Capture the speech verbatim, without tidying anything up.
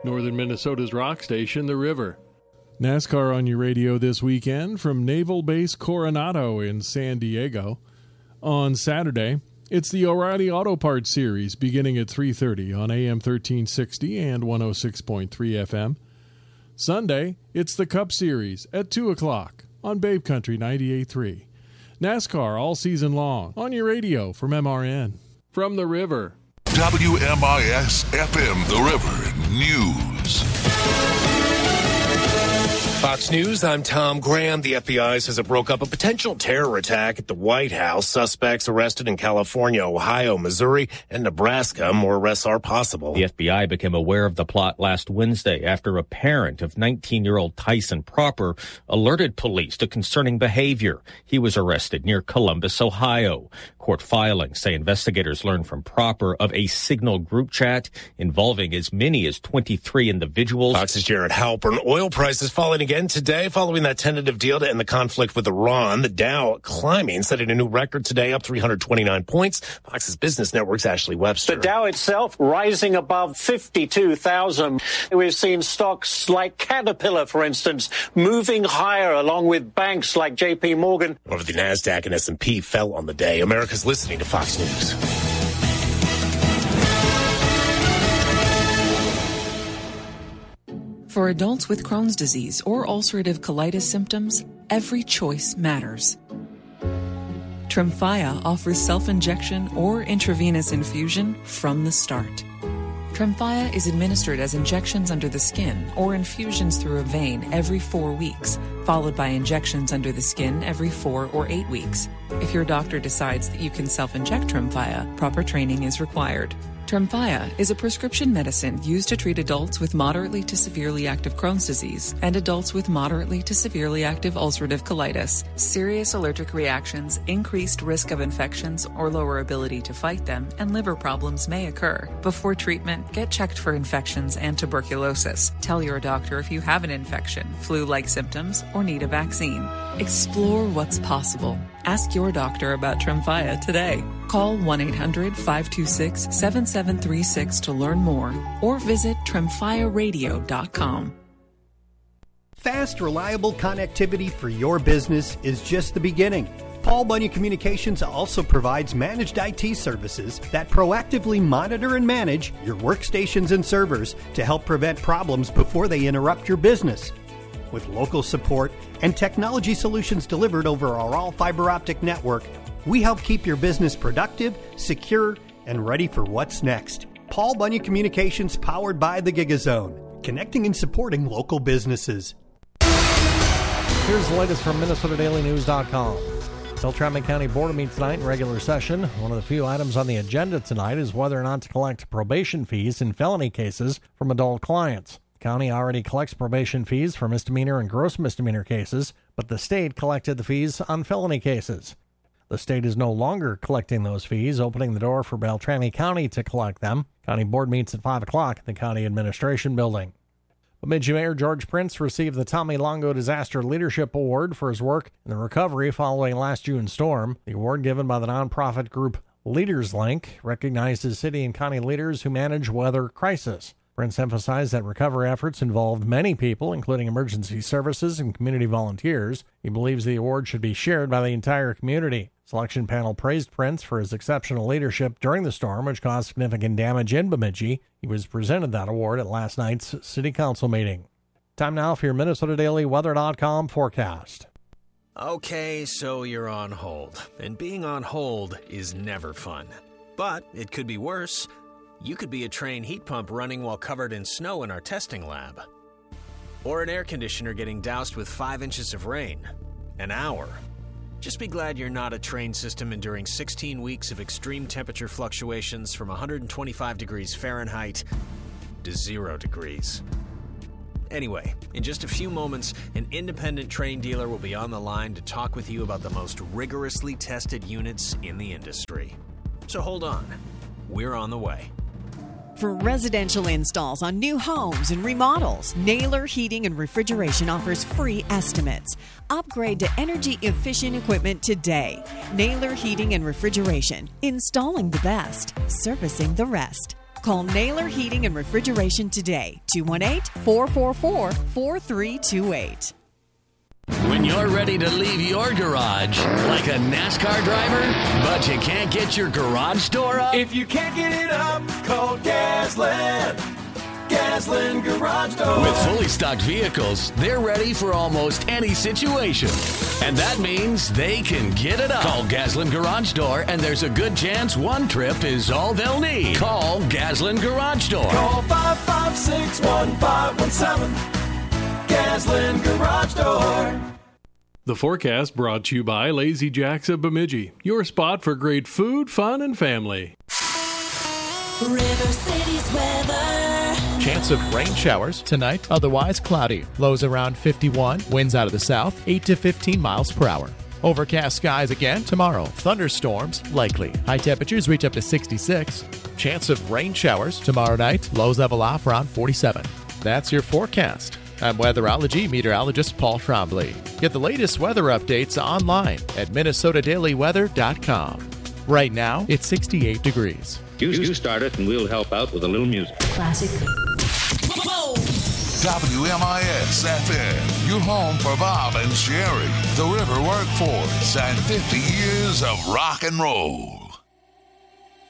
Northern Minnesota's rock station, The River. NASCAR on your radio this weekend from Naval Base Coronado in San Diego. On Saturday, it's the O'Reilly Auto Parts Series beginning at three thirty on A M thirteen sixty and one oh six point three F M. Sunday, it's the Cup Series at two o'clock on Babe Country ninety-eight point three. NASCAR all season long on your radio from M R N. From The River. W M I S F M, The River News. Fox News, I'm Tom Graham. The F B I says it broke up a potential terror attack at the White House. Suspects arrested in California, Ohio, Missouri, and Nebraska. More arrests are possible. The F B I became aware of the plot last Wednesday after a parent of nineteen-year-old Tyson Proper alerted police to concerning behavior. He was arrested near Columbus, Ohio. Court filings say investigators learned from Proper of a Signal group chat involving as many as twenty-three individuals. Fox's Jared Halpern. Oil prices falling again today following that tentative deal to end the conflict with Iran. The Dow climbing, setting a new record today, up three hundred twenty-nine points. Fox's Business Network's Ashley Webster. The Dow itself rising above fifty-two thousand. We've seen stocks like Caterpillar, for instance, moving higher along with banks like J P Morgan. Over the NASDAQ and S and P fell on the day. America's listening to Fox News. For adults with Crohn's disease or ulcerative colitis symptoms, every choice matters. Tremfya offers self-injection or intravenous infusion from the start. Tremfya is administered as injections under the skin or infusions through a vein every four weeks, followed by injections under the skin every four or eight weeks. If your doctor decides that you can self-inject Tremfya, proper training is required. Tremfya is a prescription medicine used to treat adults with moderately to severely active Crohn's disease and adults with moderately to severely active ulcerative colitis. Serious allergic reactions, increased risk of infections or lower ability to fight them, and liver problems may occur. Before treatment, get checked for infections and tuberculosis. Tell your doctor if you have an infection, flu-like symptoms, or need a vaccine. Explore what's possible. Ask your doctor about Tremfya today. Call one eight hundred five two six seven seven three six to learn more or visit tremfya radio dot com. Fast, reliable connectivity for your business is just the beginning. Paul Bunyan Communications also provides managed I T services that proactively monitor and manage your workstations and servers to help prevent problems before they interrupt your business. With local support and technology solutions delivered over our all-fiber optic network, we help keep your business productive, secure, and ready for what's next. Paul Bunyan Communications, powered by the GigaZone, connecting and supporting local businesses. Here's the latest from Minnesota Daily News dot com. Beltrami County Board meets tonight in regular session. One of the few items on the agenda tonight is whether or not to collect probation fees in felony cases from adult clients. The county already collects probation fees for misdemeanor and gross misdemeanor cases, but the state collected the fees on felony cases. The state is no longer collecting those fees, opening the door for Beltrami County to collect them. County Board meets at five o'clock in the County Administration Building. Bemidji Mayor George Prince received the Tommy Longo Disaster Leadership Award for his work in the recovery following last June's storm. The award, given by the nonprofit group Leaders Link, recognizes city and county leaders who manage weather crisis. Prince emphasized that recovery efforts involved many people, including emergency services and community volunteers. He believes the award should be shared by the entire community. Selection panel praised Prince for his exceptional leadership during the storm, which caused significant damage in Bemidji. He was presented that award at last night's city council meeting. Time now for your Minnesota Daily Weather dot com forecast. Okay, so you're on hold, and being on hold is never fun. But it could be worse. You could be a train heat pump running while covered in snow in our testing lab. Or an air conditioner getting doused with five inches of rain. An hour. Just be glad you're not a train system enduring sixteen weeks of extreme temperature fluctuations from one hundred twenty-five degrees Fahrenheit to zero degrees. Anyway, in just a few moments, an independent train dealer will be on the line to talk with you about the most rigorously tested units in the industry. So hold on. We're on the way. For residential installs on new homes and remodels, Naylor Heating and Refrigeration offers free estimates. Upgrade to energy-efficient equipment today. Naylor Heating and Refrigeration, installing the best, servicing the rest. Call Naylor Heating and Refrigeration today. two one eight, four four four, four three two eight. When you're ready to leave your garage like a NASCAR driver, but you can't get your garage door up? If you can't get it up, call Gasland. Gasland Garage Door. With fully stocked vehicles, they're ready for almost any situation. And that means they can get it up. Call Gasland Garage Door, and there's a good chance one trip is all they'll need. Call Gasland Garage Door. Call five five six, one five one seven. Gasland Garage Door. The forecast brought to you by Lazy Jack's of Bemidji, your spot for great food, fun, and family. River City's weather. Chance of rain showers tonight, otherwise cloudy. Lows around fifty-one, winds out of the south, eight to fifteen miles per hour. Overcast skies again tomorrow. Thunderstorms likely. High temperatures reach up to sixty-six. Chance of rain showers tomorrow night, lows level off around forty-seven. That's your forecast. I'm weatherology meteorologist Paul Trombley. Get the latest weather updates online at minnesota daily weather dot com. Right now, it's sixty-eight degrees. You, you start it and we'll help out with a little music. Classic. W M I S F M, your home for Bob and Sherry, the River Workforce, and fifty years of rock and roll.